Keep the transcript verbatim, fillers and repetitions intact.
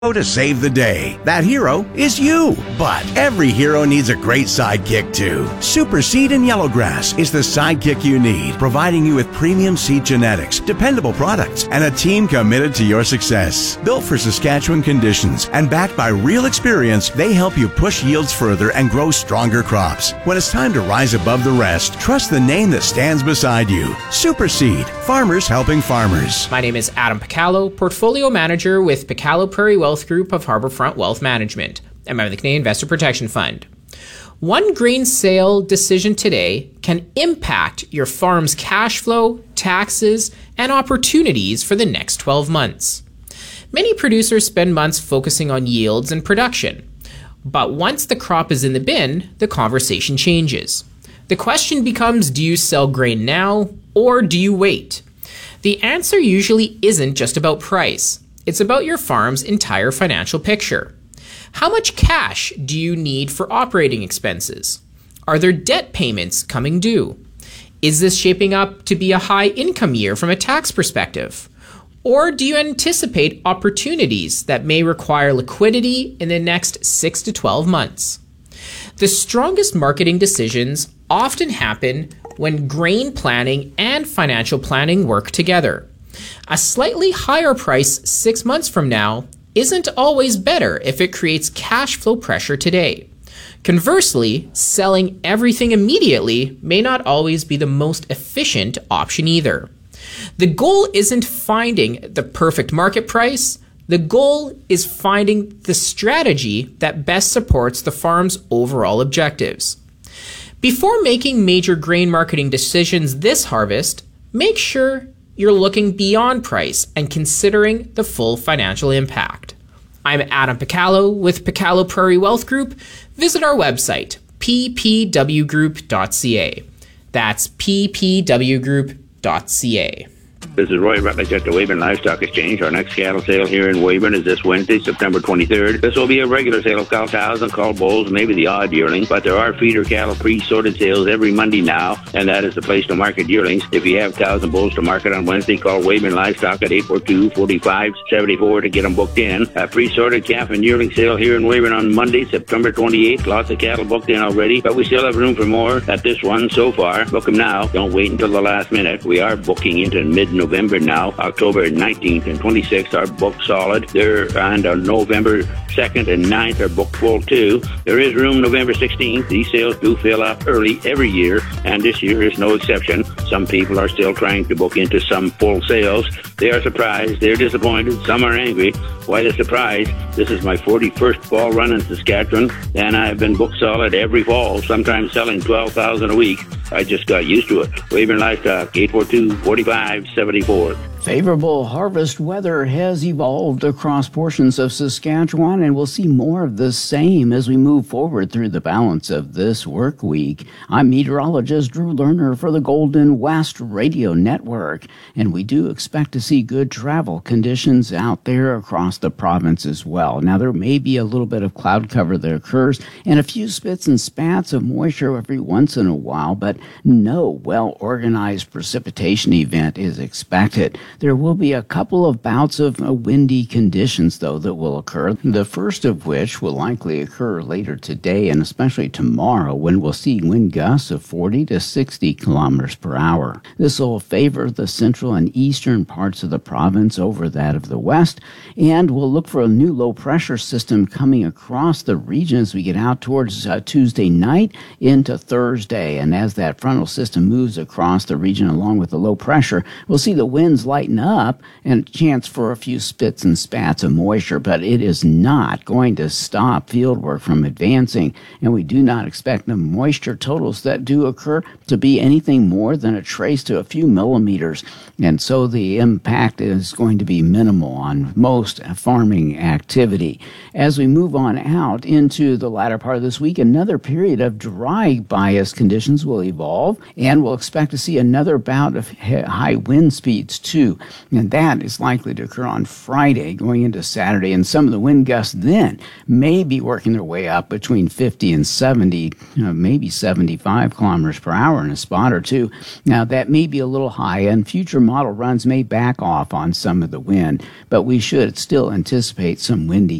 to save the day. That hero is you. But every hero needs a great sidekick too. Super Seed and Yellowgrass is the sidekick you need, providing you with premium seed genetics, dependable products, and a team committed to your success. Built for Saskatchewan conditions and backed by real experience, they help you push yields further and grow stronger crops. When it's time to rise above the rest, trust the name that stands beside you. Super Seed, farmers helping farmers. My name is Adam Picallo, Portfolio Manager with Picallo Prairie Wealth Group of Harbourfront Wealth Management, and I'm the Canadian Investor Protection Fund. One grain sale decision today can impact your farm's cash flow, taxes, and opportunities for the next twelve months. Many producers spend months focusing on yields and production, but once the crop is in the bin, the conversation changes. The question becomes, do you sell grain now or do you wait? The answer usually isn't just about price. It's about your farm's entire financial picture. How much cash do you need for operating expenses? Are there debt payments coming due? Is this shaping up to be a high income year from a tax perspective? Or do you anticipate opportunities that may require liquidity in the next six to twelve months? The strongest marketing decisions often happen when grain planning and financial planning work together. A slightly higher price six months from now isn't always better if it creates cash flow pressure today. Conversely, selling everything immediately may not always be the most efficient option either. The goal isn't finding the perfect market price. The goal is finding the strategy that best supports the farm's overall objectives. Before making major grain marketing decisions this harvest, make sure you're looking beyond price and considering the full financial impact. I'm Adam Picallo with Picallo Prairie Wealth Group. Visit our website, p p w group dot c a. That's p p w group dot c a. This is Roy Rutledge at the Weyburn Livestock Exchange. Our next cattle sale here in Weyburn is this Wednesday, September twenty-third. This will be a regular sale of cow cows and cull bulls, maybe the odd yearling, but there are feeder cattle pre-sorted sales every Monday now, and that is the place to market yearlings. If you have cows and bulls to market on Wednesday, call Weyburn Livestock at eight four two, four five seven four to get them booked in. A pre-sorted calf and yearling sale here in Weyburn on Monday, September twenty-eighth. Lots of cattle booked in already, but we still have room for more at this one so far. Book them now. Don't wait until the last minute. We are booking into mid-November now. October nineteenth and twenty-sixth are booked solid. There and on November second and ninth are booked full too. There is room November sixteenth. These sales do fill up early every year, and this year is no exception. Some people are still trying to book into some full sales. They are surprised. They're disappointed. Some are angry. Why the surprise? This is my forty-first fall run in Saskatchewan, and I've been booked solid every fall, sometimes selling twelve thousand a week. I just got used to it. Weyburn Livestock, eight four two, four five seven four. Favorable harvest weather has evolved across portions of Saskatchewan, and we'll see more of the same as we move forward through the balance of this work week. I'm meteorologist Drew Lerner for the Golden West Radio Network, and we do expect to see good travel conditions out there across the province as well. Now, there may be a little bit of cloud cover that occurs and a few spits and spats of moisture every once in a while, but no well-organized precipitation event is expected. There will be a couple of bouts of windy conditions, though, that will occur, the first of which will likely occur later today and especially tomorrow, when we'll see wind gusts of forty to sixty kilometers per hour. This will favor the central and eastern parts of the province over that of the west, and we'll look for a new low-pressure system coming across the region as we get out towards uh, Tuesday night into Thursday. And as that frontal system moves across the region along with the low pressure, we'll see the winds lighten up and a chance for a few spits and spats of moisture, but it is not going to stop field work from advancing, and we do not expect the moisture totals that do occur to be anything more than a trace to a few millimeters, and so the impact is going to be minimal on most farming activity. As we move on out into the latter part of this week, another period of dry bias conditions will evolve, and we'll expect to see another bout of high wind speeds too. too. And that is likely to occur on Friday going into Saturday. And some of the wind gusts then may be working their way up between fifty and seventy, you know, maybe seventy-five kilometers per hour in a spot or two. Now, that may be a little high, and future model runs may back off on some of the wind, but we should still anticipate some windy